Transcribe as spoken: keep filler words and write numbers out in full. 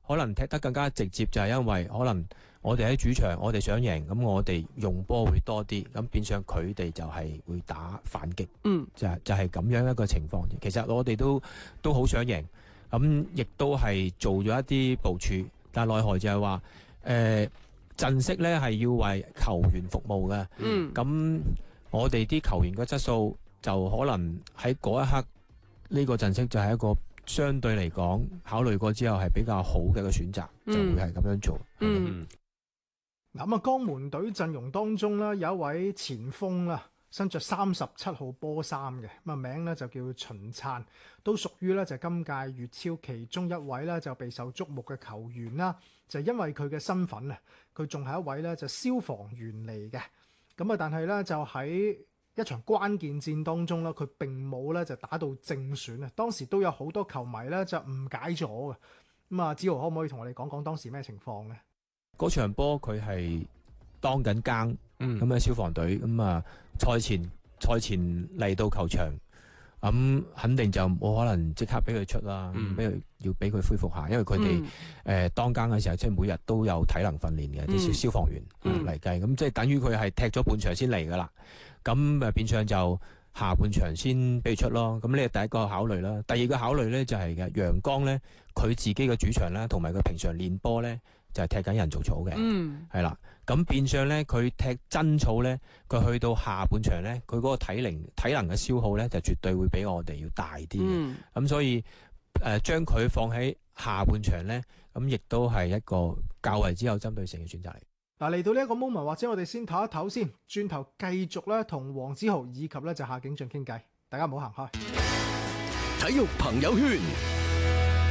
可能踢得更加直接，就係因為可能我哋喺主場，我哋想贏，咁我哋用波會多啲，咁變相佢哋就係會打反擊， 嗯， 就係就係咁樣一個情況。其實我哋都都好想贏，咁亦都係做咗一啲部署，但係奈何就係話誒陣式咧係要為球員服務嘅， 嗯， 咁我哋啲球員嘅質素就可能喺嗰一刻呢個陣式就係一個相對嚟講考慮過之後係比較好嘅一個選擇，就會係咁樣做。 嗯， 嗱咁啊，江門隊陣容當中咧有一位前鋒啦，身着三十七號波衫嘅，咁啊名咧就叫秦燦，都屬於咧就今屆粵超其中一位咧就備受矚目嘅球員啦。就因為佢嘅身份啊，佢仲係一位咧就消防員嚟嘅。咁啊，但係咧就喺一場關鍵戰當中咧，佢並冇咧就打到正選啊。當時都有好多球迷咧就誤解咗嘅。咁啊，子豪可唔可以同我哋講講當時咩情況咧？ 嗰場波佢係當緊更， 嗯， 咁嘅消防隊，咁啊賽前賽前嚟到球場，咁肯定就冇可能即刻俾佢出啦， 嗯俾佢要俾佢恢復下，因為佢哋誒當更嘅時候，即係每日都有體能訓練嘅啲消消防員嗯嚟計，咁即係等於佢係踢咗半場先嚟噶啦，咁誒變相就下半場先俾佢出咯。咁呢係第一個考慮啦，第二個考慮咧就係嘅陽江咧，佢自己嘅主場啦，同埋佢平常練波咧就係踢緊人造草嘅， 嗯， 係啦。咁變相咧，佢踢真草咧，佢去到下半場咧，佢嗰個體能體能嘅消耗咧，就絕對會比我哋要大啲嘅。咁、 嗯、 所以誒，將、呃、佢放喺下半場咧，咁亦都係一個較為之有針對性嘅選擇嚟。 嗱，嚟到呢一個 moment，或者我哋先唞一唞先，轉頭繼續咧同黃子豪以及咧就夏景俊傾偈，大家唔好行開。 體育朋友圈。